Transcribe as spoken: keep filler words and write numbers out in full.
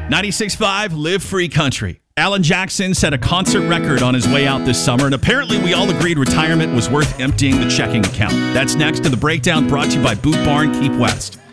ninety-six point five, Live Free Country. Alan Jackson set a concert record on his way out this summer, and apparently we all agreed retirement was worth emptying the checking account. That's next to The Breakdown, brought to you by Boot Barn Keep West.